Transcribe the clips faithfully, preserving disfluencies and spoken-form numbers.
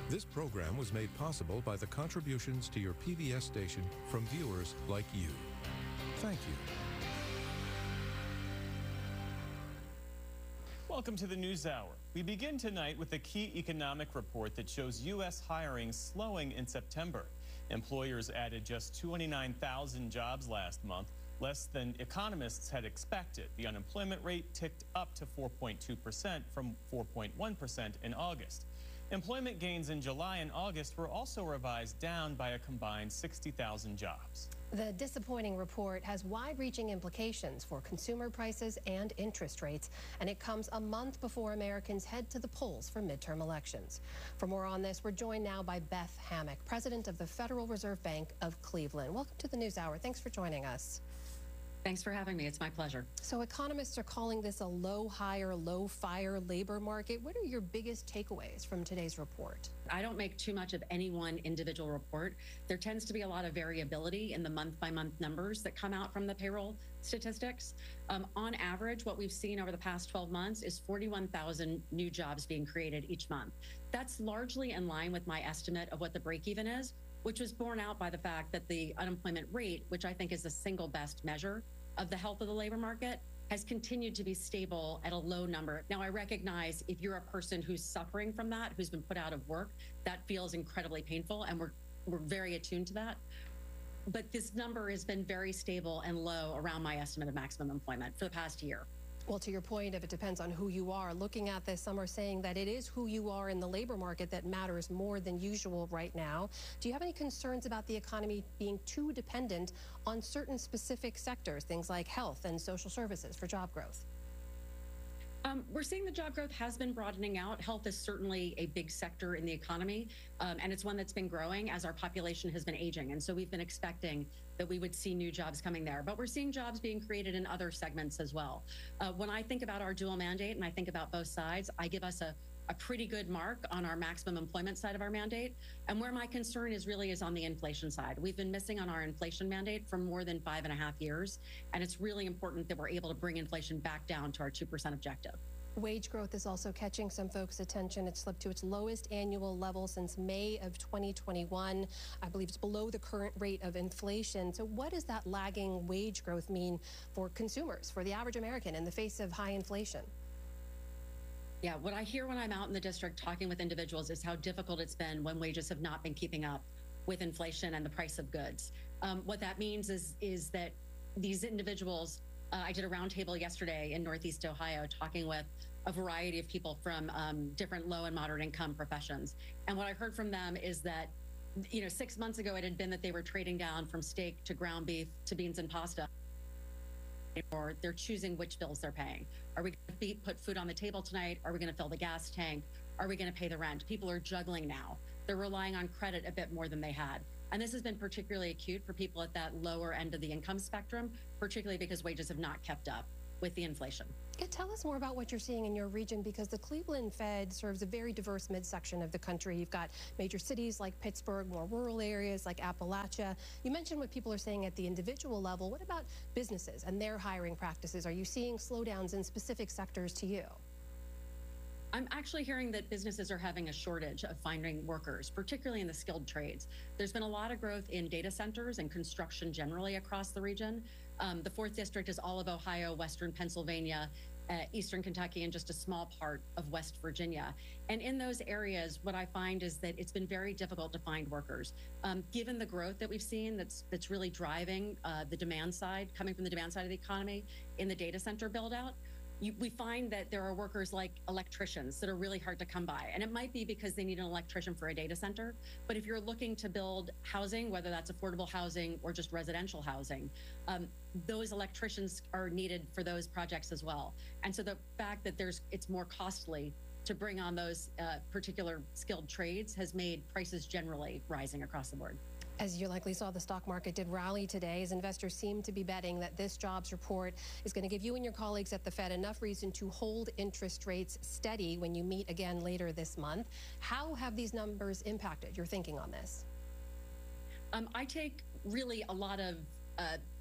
This program was made possible by the contributions to your P B S station from viewers like you. Thank you. Welcome to the News Hour. We begin tonight with a key economic report that shows U S hiring slowing in September. Employers added just twenty-nine thousand jobs last month, less than economists had expected. The unemployment rate ticked up to four point two percent from four point one percent in August. Employment gains in July and August were also revised down by a combined sixty thousand jobs. The disappointing report has wide-reaching implications for consumer prices and interest rates, and it comes a month before Americans head to the polls for midterm elections. For more on this, we're joined now by Beth Hammack, president of the Federal Reserve Bank of Cleveland. Welcome to the News Hour. Thanks for joining us. Thanks for having me. It's my pleasure. So economists are calling this a low hire, low fire labor market. What are your biggest takeaways from today's report? I don't make too much of any one individual report. There tends to be a lot of variability in the month-by-month numbers that come out from the payroll statistics. Um, on average, what we've seen over the past twelve months is forty-one thousand new jobs being created each month. That's largely in line with my estimate of what the break-even is, which was borne out by the fact that the unemployment rate, which I think is the single best measure of the health of the labor market, has continued to be stable at a low number. Now, I recognize if you're a person who's suffering from that, who's been put out of work, that feels incredibly painful, and we're we're very attuned to that. But this number has been very stable and low around my estimate of maximum employment for the past year. Well, to your point, if it depends on who you are, looking at this, some are saying that it is who you are in the labor market that matters more than usual right now. Do you have any concerns about the economy being too dependent on certain specific sectors, things like health and social services for job growth? Um, we're seeing the job growth has been broadening out. Health is certainly a big sector in the economy, um, and it's one that's been growing as our population has been aging. And so we've been expecting that we would see new jobs coming there. But we're seeing jobs being created in other segments as well. Uh, when I think about our dual mandate and I think about both sides, I give us a a pretty good mark on our maximum employment side of our mandate. And where my concern is really is on the inflation side. We've been missing on our inflation mandate for more than five and a half years. And it's really important that we're able to bring inflation back down to our two percent objective. Wage growth is also catching some folks' attention. It slipped to its lowest annual level since May of twenty twenty-one. I believe it's below the current rate of inflation. So what does that lagging wage growth mean for consumers, for the average American in the face of high inflation? Yeah, what I hear when I'm out in the district talking with individuals is how difficult it's been when wages have not been keeping up with inflation and the price of goods. Um, what that means is, is that these individuals, uh, I did a roundtable yesterday in Northeast Ohio talking with a variety of people from um, different low and moderate income professions. And what I heard from them is that, you know, six months ago, it had been that they were trading down from steak to ground beef to beans and pasta. Or they're choosing which bills they're paying. Are we going to put food on the table tonight? Are we going to fill the gas tank? Are we going to pay the rent? People are juggling now. They're relying on credit a bit more than they had. And this has been particularly acute for people at that lower end of the income spectrum, particularly because wages have not kept up with the inflation. Yeah, tell us more about what you're seeing in your region, because the Cleveland Fed serves a very diverse midsection of the country. You've got major cities like Pittsburgh, more rural areas like Appalachia. You mentioned what people are saying at the individual level. What about businesses and their hiring practices? Are you seeing slowdowns in specific sectors to you? I'm actually hearing that businesses are having a shortage of finding workers, particularly in the skilled trades. There's been a lot of growth in data centers and construction generally across the region. Um, the fourth district is all of Ohio, Western Pennsylvania, uh, Eastern Kentucky, and just a small part of West Virginia. And in those areas, what I find is that it's been very difficult to find workers. Um, given the growth that we've seen that's that's really driving uh, the demand side, coming from the demand side of the economy in the data center build out, You, we find that there are workers like electricians that are really hard to come by. And it might be because they need an electrician for a data center. But if you're looking to build housing, whether that's affordable housing or just residential housing, um, those electricians are needed for those projects as well. And so the fact that there's it's more costly to bring on those uh, particular skilled trades has made prices generally rising across the board. As you likely saw, the stock market did rally today as investors seem to be betting that this jobs report is going to give you and your colleagues at the Fed enough reason to hold interest rates steady when you meet again later this month. How have these numbers impacted your thinking on this? Um, I take really a lot of uh,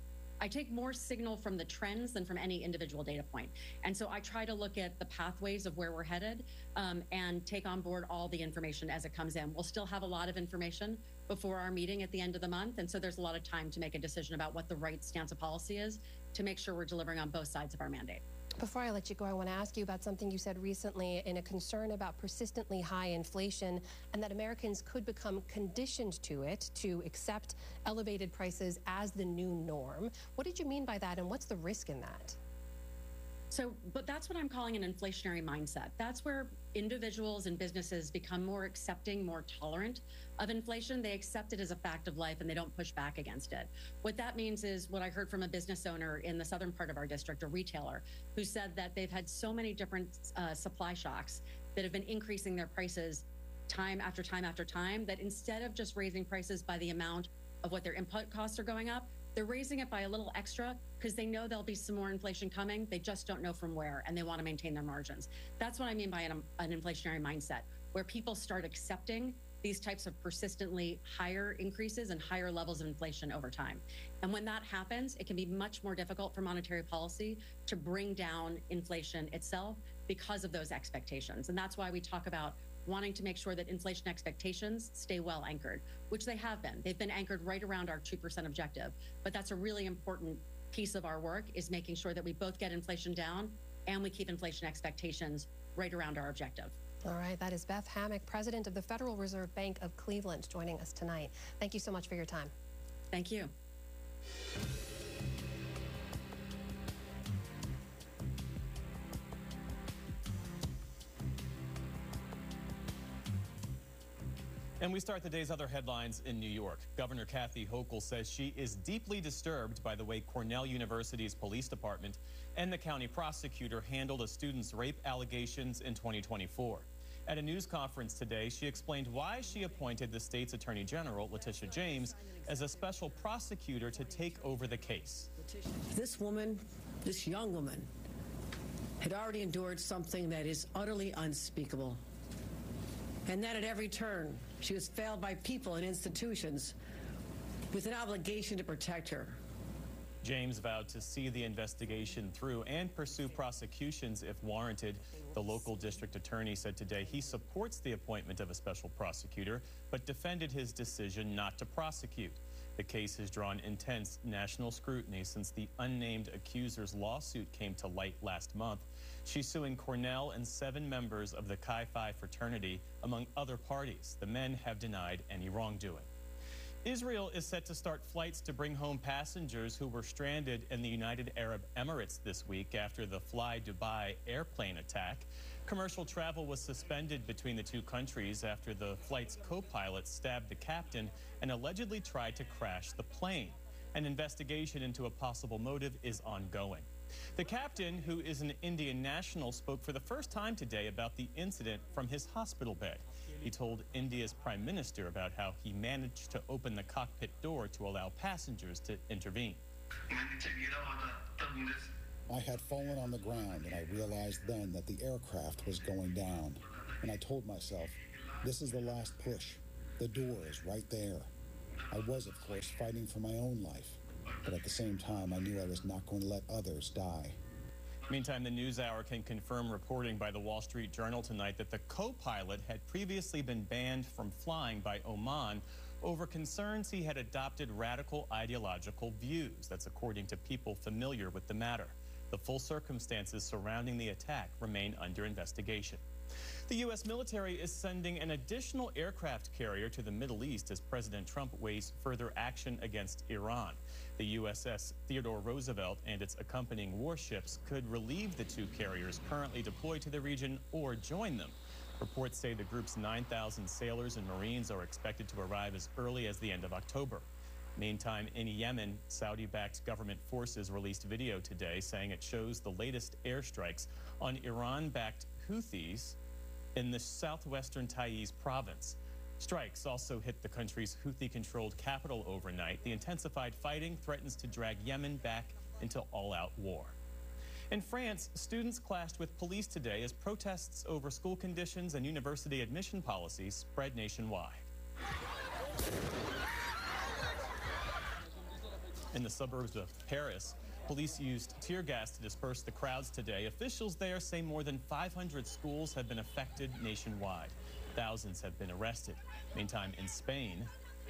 I take more signal from the trends than from any individual data point. And so I try to look at the pathways of where we're headed um, and take on board all the information as it comes in. We'll still have a lot of information before our meeting at the end of the month. And so there's a lot of time to make a decision about what the right stance of policy is to make sure we're delivering on both sides of our mandate. Before I let you go, I want to ask you about something you said recently in a concern about persistently high inflation and that Americans could become conditioned to it, to accept elevated prices as the new norm. What did you mean by that, and what's the risk in that? So, but that's what I'm calling an inflationary mindset. That's where individuals and businesses become more accepting, more tolerant of inflation. They accept it as a fact of life and they don't push back against it. What that means is what I heard from a business owner in the southern part of our district, a retailer, who said that they've had so many different uh, supply shocks that have been increasing their prices time after time after time, that instead of just raising prices by the amount of what their input costs are going up, they're raising it by a little extra because they know there'll be some more inflation coming. They just don't know from where, and they want to maintain their margins. That's what I mean by an, an inflationary mindset, where people start accepting these types of persistently higher increases and higher levels of inflation over time. And when that happens, it can be much more difficult for monetary policy to bring down inflation itself because of those expectations. And that's why we talk about wanting to make sure that inflation expectations stay well anchored, which they have been. They've been anchored right around our two percent objective. But that's a really important piece of our work, is making sure that we both get inflation down and we keep inflation expectations right around our objective. All right, that is Beth Hammack, president of the Federal Reserve Bank of Cleveland, joining us tonight. Thank you so much for your time. Thank you. And we start the day's other headlines in New York. Governor Kathy Hochul says she is deeply disturbed by the way Cornell University's police department and the county prosecutor handled a student's rape allegations in twenty twenty-four. At a news conference today, she explained why she appointed the state's Attorney General, Letitia James, as a special prosecutor to take over the case. This woman, this young woman, had already endured something that is utterly unspeakable. And then at every turn, she was failed by people and institutions with an obligation to protect her. James vowed to see the investigation through and pursue prosecutions if warranted. The local district attorney said today he supports the appointment of a special prosecutor, but defended his decision not to prosecute. The case has drawn intense national scrutiny since the unnamed accuser's lawsuit came to light last month. She's suing Cornell and seven members of the Chi Phi fraternity, among other parties. The men have denied any wrongdoing. Israel is set to start flights to bring home passengers who were stranded in the United Arab Emirates this week after the Fly Dubai airplane attack. Commercial travel was suspended between the two countries after the flight's co-pilot stabbed the captain and allegedly tried to crash the plane. An investigation into a possible motive is ongoing. The captain, who is an Indian national, spoke for the first time today about the incident from his hospital bed. He told India's prime minister about how he managed to open the cockpit door to allow passengers to intervene. I had fallen on the ground, and I realized then that the aircraft was going down. And I told myself, this is the last push. The door is right there. I was, of course, fighting for my own life. But at the same time, I knew I was not going to let others die. Meantime, the NewsHour can confirm reporting by the Wall Street Journal tonight that the co-pilot had previously been banned from flying by Oman over concerns he had adopted radical ideological views. That's according to people familiar with the matter. The full circumstances surrounding the attack remain under investigation. The U S military is sending an additional aircraft carrier to the Middle East as President Trump weighs further action against Iran. The U S S Theodore Roosevelt and its accompanying warships could relieve the two carriers currently deployed to the region or join them. Reports say the group's nine thousand sailors and Marines are expected to arrive as early as the end of October. Meantime, in Yemen, Saudi-backed government forces released video today saying it shows the latest airstrikes on Iran-backed Houthis in the southwestern Taiz province. Strikes also hit the country's Houthi-controlled capital overnight. The intensified fighting threatens to drag Yemen back into all-out war. In France, students clashed with police today as protests over school conditions and university admission policies spread nationwide. In the suburbs of Paris, police used tear gas to disperse the crowds today. Officials there say more than five hundred schools have been affected nationwide. Thousands have been arrested. Meantime, in Spain,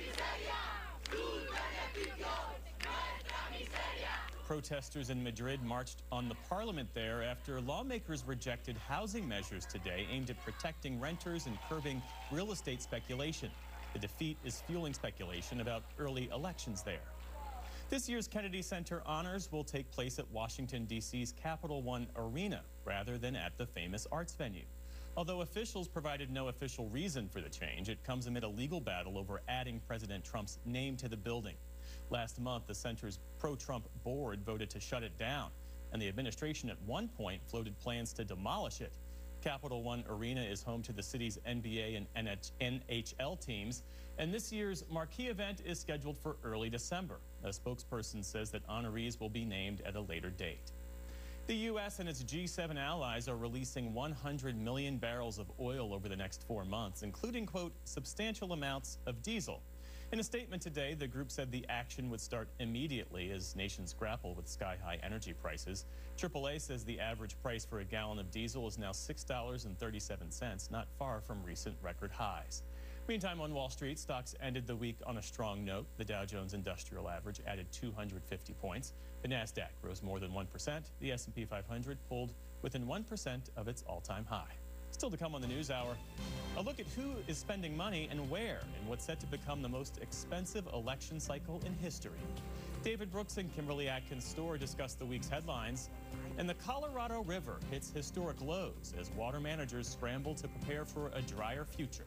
protesters in Madrid marched on the parliament there after lawmakers rejected housing measures today aimed at protecting renters and curbing real estate speculation. The defeat is fueling speculation about early elections there. This year's Kennedy Center honors will take place at Washington, D C's Capital One Arena rather than at the famous arts venue. Although officials provided no official reason for the change, it comes amid a legal battle over adding President Trump's name to the building. Last month, the center's pro-Trump board voted to shut it down, and the administration at one point floated plans to demolish it. Capital One Arena is home to the city's N B A and N H L teams, and this year's marquee event is scheduled for early December. A spokesperson says that honorees will be named at a later date. The U S and its G seven allies are releasing one hundred million barrels of oil over the next four months, including, quote, substantial amounts of diesel. In a statement today, the group said the action would start immediately as nations grapple with sky-high energy prices. triple A says the average price for a gallon of diesel is now six dollars and thirty-seven cents, not far from recent record highs. Meantime, on Wall Street, stocks ended the week on a strong note. The Dow Jones Industrial Average added two hundred fifty points. The Nasdaq rose more than one percent. The S and P five hundred pulled within one percent of its all-time high. Still to come on the News Hour, a look at who is spending money and where in what's set to become the most expensive election cycle in history. David Brooks and Kimberly Atkins Storr discuss the week's headlines. And the Colorado River hits historic lows as water managers scramble to prepare for a drier future.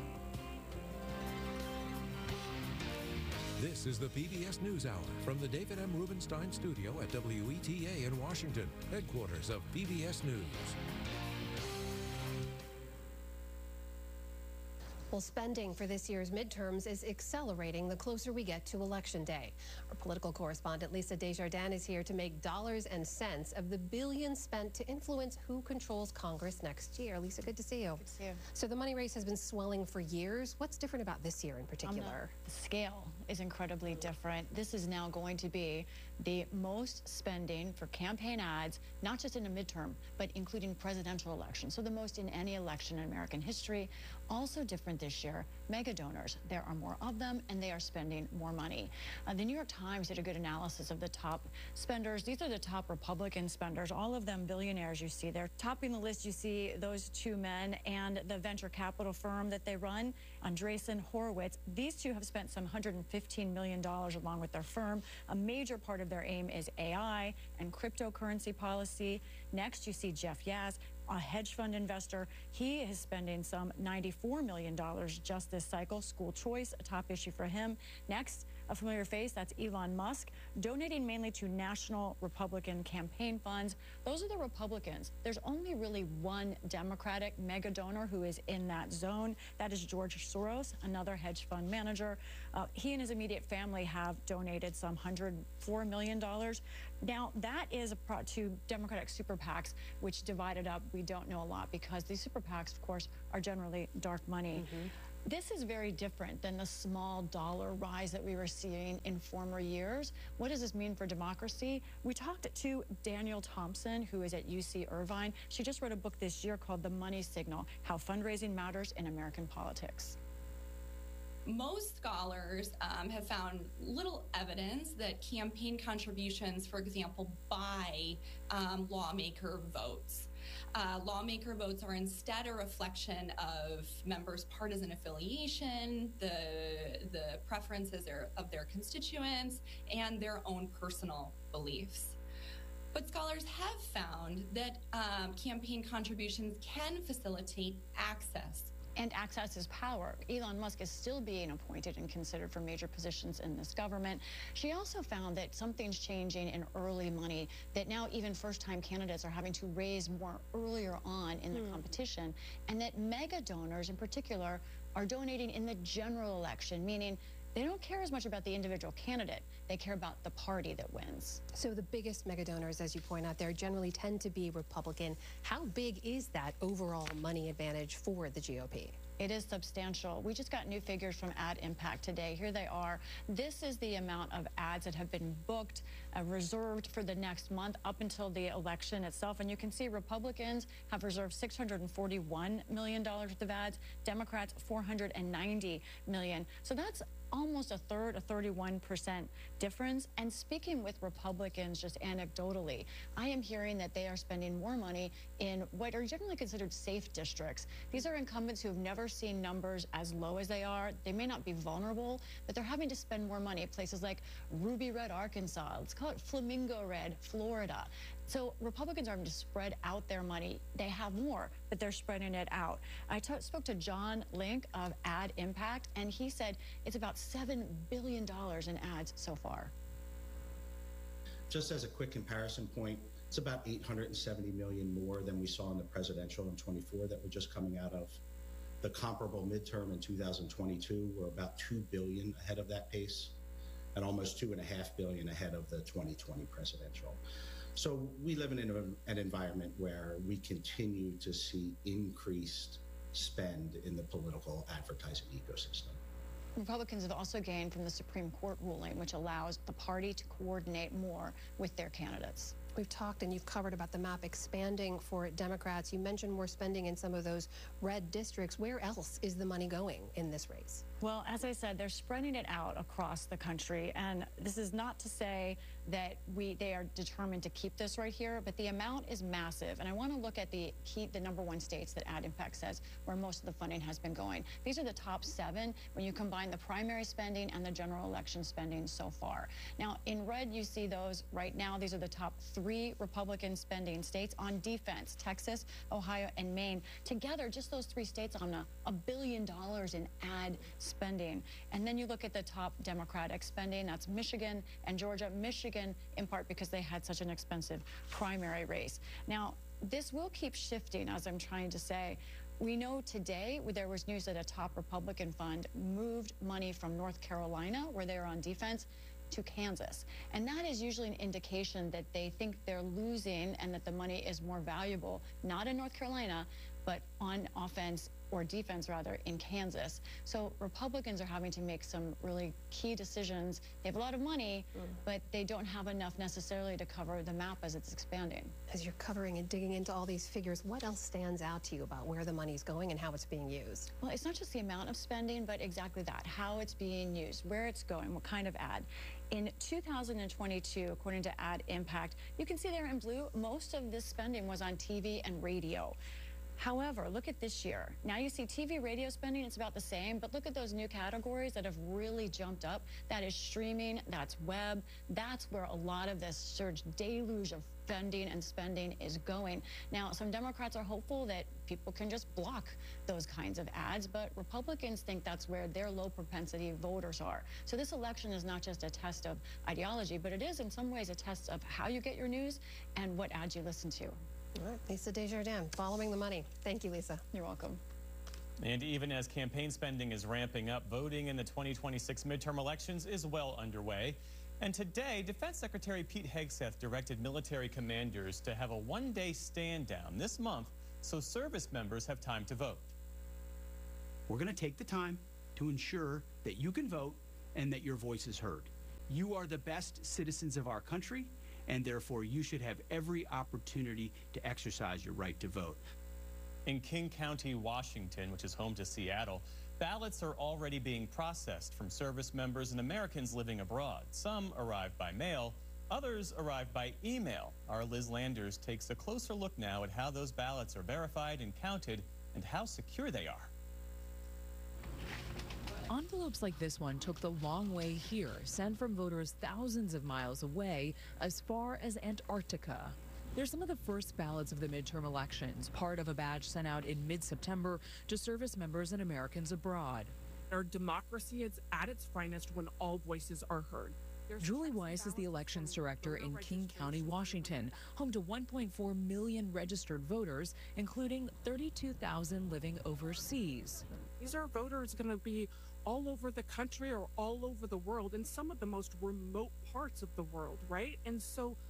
This is the P B S NewsHour from the David M. Rubenstein studio at W E T A in Washington, headquarters of P B S News. Well, spending for this year's midterms is accelerating the closer we get to Election Day. Our political correspondent Lisa Desjardins is here to make dollars and cents of the billions spent to influence who controls Congress next year. Lisa, good to see you. Good to see you. So the money race has been swelling for years. What's different about this year in particular? The scale is incredibly different. This is now going to be the most spending for campaign ads, not just in a midterm, but including presidential elections. So the most in any election in American history. Also different this year, mega donors. There are more of them, and they are spending more money. Uh, the New York Times did a good analysis of the top spenders. These are the top Republican spenders, all of them billionaires you see there. Topping the list, you see those two men and the venture capital firm that they run, Andreessen Horowitz. These two have spent some one hundred fifteen million dollars along with their firm. A major part of their aim is A I and cryptocurrency policy. Next, you see Jeff Yaz, a hedge fund investor. He is spending some ninety-four million dollars just this cycle. School choice, a top issue for him. Next, a familiar face, that's Elon Musk, donating mainly to national Republican campaign funds. Those are the Republicans. There's only really one Democratic mega donor who is in that zone. That is George Soros, another hedge fund manager. Uh, he and his immediate family have donated some one hundred four million dollars. Now, that is a pro to Democratic super PACs, which divided up. We don't know a lot because these super PACs, of course, are generally dark money. Mm-hmm. This is very different than the small dollar rise that we were seeing in former years. What does this mean for democracy? We talked to Danielle Thompson, who is at U C Irvine. She just wrote a book this year called The Money Signal, How Fundraising Matters in American Politics. Most scholars um, have found little evidence that campaign contributions, for example, buy um, lawmaker votes. Uh, lawmaker votes are instead a reflection of members' partisan affiliation, the, the preferences of their constituents, and their own personal beliefs. But scholars have found that um, campaign contributions can facilitate access. And access is power. Elon Musk is still being appointed and considered for major positions in this government. She also found that something's changing in early money, that now even first-time candidates are having to raise more earlier on in the hmm. competition, and that mega donors in particular are donating in the general election, meaning they don't care as much about the individual candidate. They care about the party that wins. So the biggest mega donors, as you point out there, generally tend to be Republican. How big is that overall money advantage for the G O P? It is substantial. We just got new figures from Ad Impact today. Here they are. This is the amount of ads that have been booked, uh, reserved for the next month up until the election itself. And you can see Republicans have reserved six hundred forty-one million dollars worth of ads, Democrats four hundred ninety million dollars. So that's almost a third, a thirty-one percent difference. And speaking with Republicans just anecdotally, I am hearing that they are spending more money in what are generally considered safe districts. These are incumbents who have never seen numbers as low as they are. They may not be vulnerable, but they're having to spend more money at places like Ruby Red, Arkansas. Let's call it Flamingo Red, Florida. So Republicans are having to spread out their money. They have more, but they're spreading it out. I t spoke to John Link of Ad Impact, and he said it's about seven billion dollars in ads so far. Just as a quick comparison point, it's about eight hundred seventy million dollars more than we saw in the presidential in twenty-four that we're just coming out of. The comparable midterm in two thousand twenty-two were about two billion dollars ahead of that pace, and almost two and a half billion dollars ahead of the twenty twenty presidential. So we live in an, an environment where we continue to see increased spend in the political advertising ecosystem. Republicans have also gained from the Supreme Court ruling, which allows the party to coordinate more with their candidates. We've talked and you've covered about the map expanding for Democrats. You mentioned more spending in some of those red districts. Where else is the money going in this race? Well, as I said, they're spreading it out across the country. And this is not to say that we they are determined to keep this right here, but the amount is massive. And I want to look at the key, the number one states that Ad Impact says where most of the funding has been going. These are the top seven when you combine the primary spending and the general election spending so far. Now, in red, you see those right now. These are the top three Republican spending states on defense: Texas, Ohio, and Maine. Together, just those three states on a, a billion dollars in ad spending. And then you look at the top Democratic spending. That's Michigan and Georgia. Michigan, in part because they had such an expensive primary race. Now, this will keep shifting, as I'm trying to say. We know today there was news that a top Republican fund moved money from North Carolina, where they are on defense, to Kansas. And that is usually an indication that they think they're losing and that the money is more valuable, not in North Carolina, but on offense or defense rather in Kansas. So Republicans are having to make some really key decisions. They have a lot of money, mm. but they don't have enough necessarily to cover the map as it's expanding. As you're covering and digging into all these figures, what else stands out to you about where the money's going and how it's being used? Well, it's not just the amount of spending, but exactly that, how it's being used, where it's going, what kind of ad. In two thousand twenty-two, according to Ad Impact, you can see there in blue, most of this spending was on T V and radio. However, look at this year. Now you see T V, radio spending, it's about the same, but look at those new categories that have really jumped up. That is streaming, that's web. That's where a lot of this surge deluge of funding and spending is going. Now, some Democrats are hopeful that people can just block those kinds of ads, but Republicans think that's where their low propensity voters are. So this election is not just a test of ideology, but it is in some ways a test of how you get your news and what ads you listen to. All right, Lisa Desjardins, following the money. Thank you, Lisa. You're welcome. And even as campaign spending is ramping up, voting in the twenty twenty-six midterm elections is well underway. And today, Defense Secretary Pete Hegseth directed military commanders to have a one-day stand down this month so service members have time to vote. We're going to take the time to ensure that you can vote and that your voice is heard. You are the best citizens of our country, and therefore you should have every opportunity to exercise your right to vote. In King County, Washington, which is home to Seattle, ballots are already being processed from service members and Americans living abroad. Some arrived by mail, others arrived by email. Our Liz Landers takes a closer look now at how those ballots are verified and counted and how secure they are. Envelopes like this one took the long way here, sent from voters thousands of miles away, as far as Antarctica. They're some of the first ballots of the midterm elections, part of a badge sent out in mid-September to service members and Americans abroad. Our democracy is at its finest when all voices are heard. Julie Weiss is the elections director in King County, Washington, home to one point four million registered voters, including thirty-two thousand living overseas. These are voters going to be all over the country or all over the world, in some of the most remote parts of the world, right? And so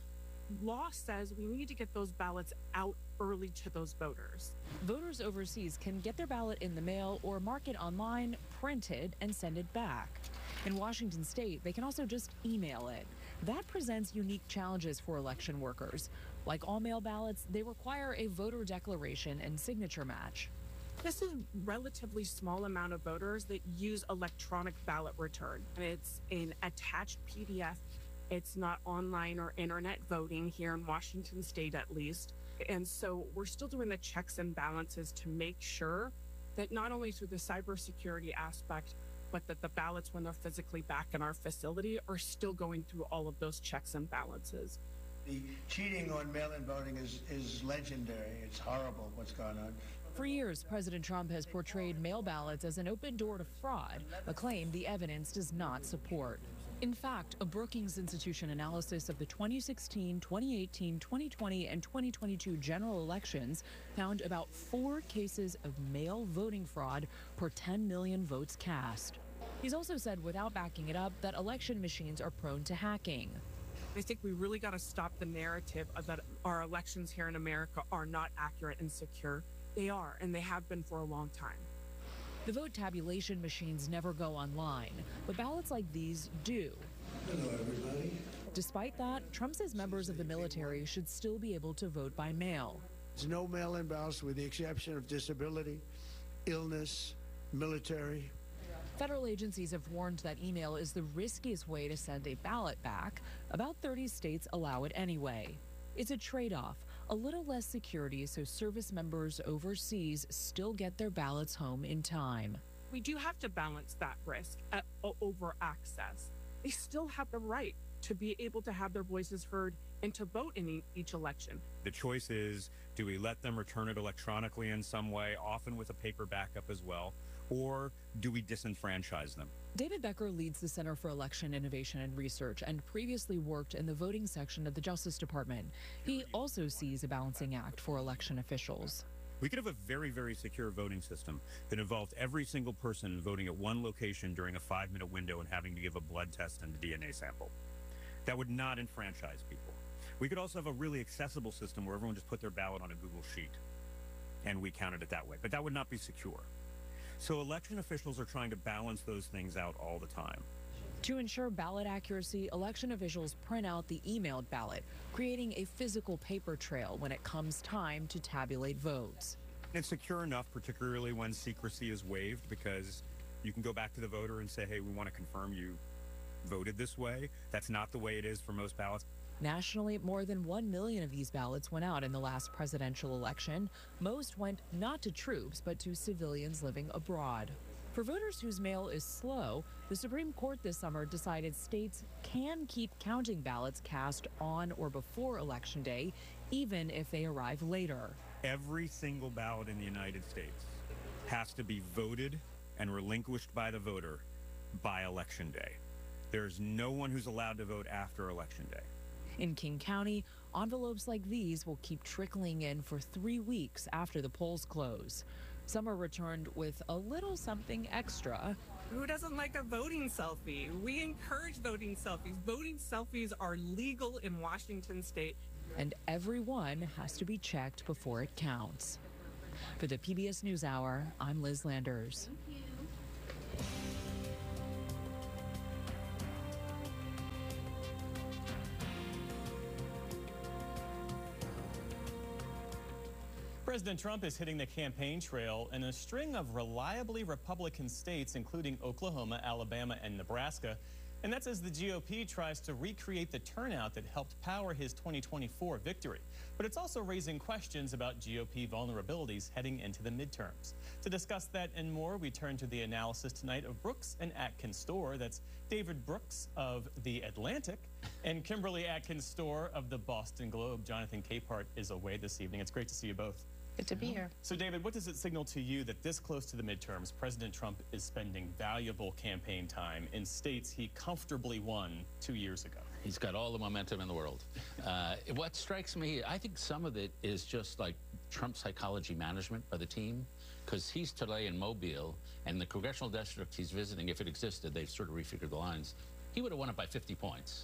law says we need to get those ballots out early to those voters. Voters overseas can get their ballot in the mail or mark it online, print it, and send it back. In Washington state, they can also just email it. That presents unique challenges for election workers. Like all mail ballots, they require a voter declaration and signature match. This is a relatively small amount of voters that use electronic ballot return. It's an attached P D F. It's not online or internet voting here in Washington state, at least. And so we're still doing the checks and balances to make sure that not only through the cybersecurity aspect, but that the ballots, when they're physically back in our facility, are still going through all of those checks and balances. The cheating on mail-in voting is, is legendary. It's horrible what's going on. For years, President Trump has portrayed mail ballots as an open door to fraud, a claim the evidence does not support. In fact, a Brookings Institution analysis of the twenty sixteen, twenty eighteen, twenty twenty, and twenty twenty-two general elections found about four cases of mail voting fraud per ten million votes cast. He's also said, without backing it up, that election machines are prone to hacking. I think we really got to stop the narrative of that our elections here in America are not accurate and secure. They are, and they have been for a long time. The vote tabulation machines never go online, but ballots like these do. Hello, everybody. Despite that, Trump says members of the military should still be able to vote by mail. There's no mail-in ballots with the exception of disability, illness, military. Federal agencies have warned that email is the riskiest way to send a ballot back. About thirty states allow it anyway. It's a trade-off, a little less security so service members overseas still get their ballots home in time. We do have to balance that risk at, uh, over access. They still have the right to be able to have their voices heard and to vote in e- each election. The choice is, do we let them return it electronically in some way, often with a paper backup as well, or do we disenfranchise them? David Becker leads the Center for Election Innovation and Research and previously worked in the voting section of the Justice Department. He also sees a balancing act for election officials. We could have a very, very secure voting system that involved every single person voting at one location during a five-minute window and having to give a blood test and a D N A sample. That would not enfranchise people. We could also have a really accessible system where everyone just put their ballot on a Google Sheet and we counted it that way, but that would not be secure. So election officials are trying to balance those things out all the time. To ensure ballot accuracy, election officials print out the emailed ballot, creating a physical paper trail when it comes time to tabulate votes. It's secure enough, particularly when secrecy is waived, because you can go back to the voter and say, hey, we want to confirm you voted this way. That's not the way it is for most ballots. Nationally, more than one million of these ballots went out in the last presidential election. Most went not to troops, but to civilians living abroad. For voters whose mail is slow, the Supreme Court this summer decided states can keep counting ballots cast on or before Election Day, even if they arrive later. Every single ballot in the United States has to be voted and relinquished by the voter by Election Day. There's no one who's allowed to vote after Election Day. In King County, envelopes like these will keep trickling in for three weeks after the polls close. Some are returned with a little something extra. Who doesn't like a voting selfie? We encourage voting selfies. Voting selfies are legal in Washington state. And every one has to be checked before it counts. For the P B S NewsHour, I'm Liz Landers. President Trump is hitting the campaign trail in a string of reliably Republican states, including Oklahoma, Alabama, and Nebraska. And that's as the G O P tries to recreate the turnout that helped power his twenty twenty-four victory. But it's also raising questions about G O P vulnerabilities heading into the midterms. To discuss that and more, we turn to the analysis tonight of Brooks and Atkins Storr. That's David Brooks of The Atlantic and Kimberly Atkins Storr of the Boston Globe. Jonathan Capehart is away this evening. It's great to see you both. Good to be here. So, David, what does it signal to you that this close to the midterms, President Trump is spending valuable campaign time in states he comfortably won two years ago? He's got all the momentum in the world. Uh, what strikes me, I think some of it is just like Trump psychology management by the team, because he's today in Mobile, and the congressional district he's visiting, if it existed, they've sort of refigured the lines. He would have won it by fifty points.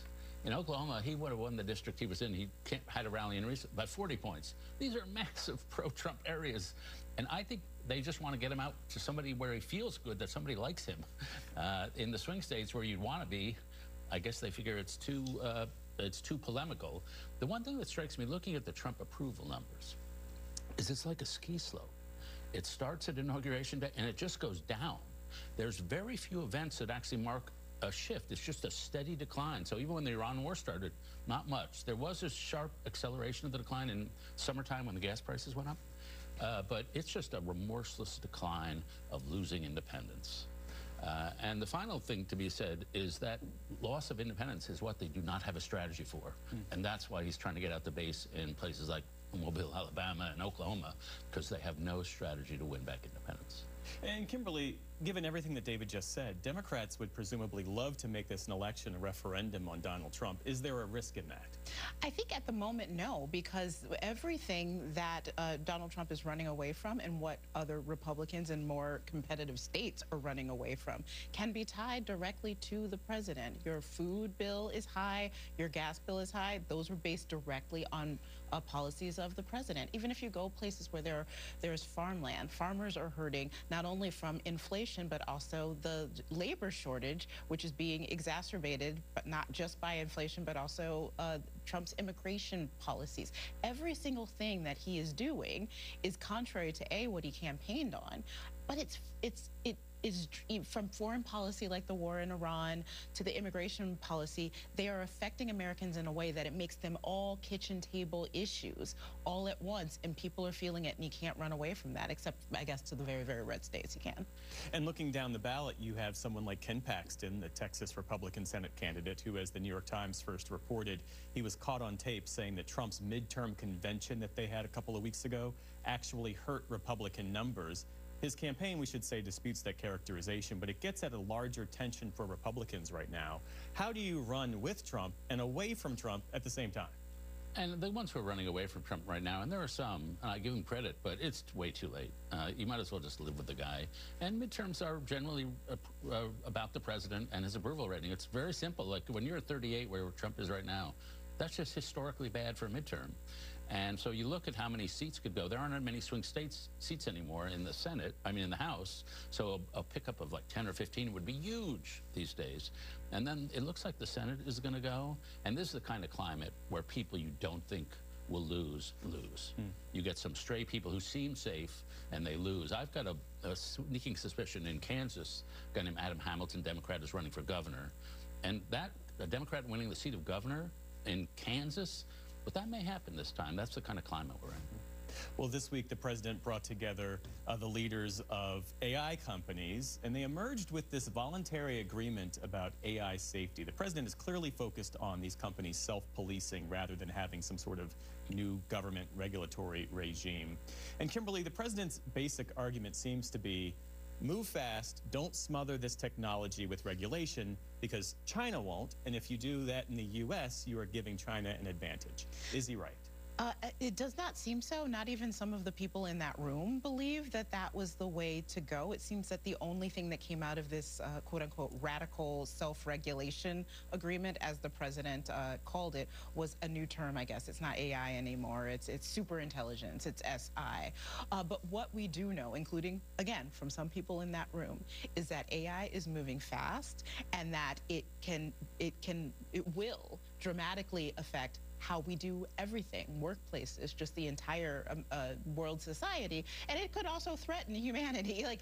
In Oklahoma, he would have won the district he was in. He had a rally in recent by forty points. These are massive pro-Trump areas. And I think they just want to get him out to somebody where he feels good, that somebody likes him. Uh, in the swing states where you'd want to be, I guess they figure it's too, uh, it's too polemical. The one thing that strikes me looking at the Trump approval numbers is it's like a ski slope. It starts at Inauguration Day and it just goes down. There's very few events that actually mark a shift. It's just a steady decline. So even when the Iran war started, not much. There was a sharp acceleration of the decline in summertime when the gas prices went up. Uh, but it's just a remorseless decline of losing independence. Uh, and the final thing to be said is that loss of independence is what they do not have a strategy for. Mm. And that's why he's trying to get out the base in places like Mobile, Alabama, and Oklahoma, because they have no strategy to win back independence. And Kimberly, given everything that David just said, Democrats would presumably love to make this an election a referendum on Donald Trump. Is there a risk in that? I think at the moment, no, because everything that uh, Donald Trump is running away from and what other Republicans in more competitive states are running away from can be tied directly to the president. Your food bill is high, your gas bill is high. Those were based directly on uh, policies of the president. Even if you go places where there there's farmland, farmers are hurting not only from inflation, but also the labor shortage, which is being exacerbated, but not just by inflation, but also uh, Trump's immigration policies. Every single thing that he is doing is contrary to A, what he campaigned on, but it's it's it is from foreign policy like the war in Iran to the immigration policy. They are affecting Americans in a way that it makes them all kitchen table issues all at once, and people are feeling it, and he can't run away from that, except I guess to the very, very red states he can. And looking down the ballot, you have someone like Ken Paxton, the Texas Republican Senate candidate, who, as the New York Times first reported, he was caught on tape saying that Trump's midterm convention that they had a couple of weeks ago actually hurt Republican numbers. His campaign, we should say, disputes that characterization, but it gets at a larger tension for Republicans right now. How do you run with Trump and away from Trump at the same time? And the ones who are running away from Trump right now, and there are some, and I give him credit, but it's way too late. Uh, you might as well just live with the guy. And midterms are generally uh, uh, about the president and his approval rating. It's very simple. Like when you're at thirty-eight, where Trump is right now, that's just historically bad for a midterm. And so you look at how many seats could go. There aren't many swing states seats anymore in the Senate, I mean in the House. So a, a pickup of like ten or fifteen would be huge these days. And then it looks like the Senate is going to go. And this is the kind of climate where people you don't think will lose, lose. Mm. You get some stray people who seem safe and they lose. I've got a, a sneaking suspicion in Kansas, a guy named Adam Hamilton, Democrat, is running for governor. And that, a Democrat winning the seat of governor in Kansas, but that may happen this time. That's the kind of climate we're in. Well, this week the president brought together uh, the leaders of A I companies, and they emerged with this voluntary agreement about A I safety. The president is clearly focused on these companies self-policing rather than having some sort of new government regulatory regime. And Kimberly, the president's basic argument seems to be, move fast, don't smother this technology with regulation, because China won't, and if you do that in the U S, you are giving China an advantage. Is he right? Uh, it does not seem so. Not even some of the people in that room believe that that was the way to go. It seems that the only thing that came out of this uh, quote-unquote radical self-regulation agreement, as the president uh, called it, was a new term, I guess. It's not A I anymore. It's, it's super intelligence. It's S I. Uh, but what we do know, including, again, from some people in that room, is that A I is moving fast, and that it can, it can, it will dramatically affect how we do everything, workplaces, just the entire um, uh, world society, and it could also threaten humanity. Like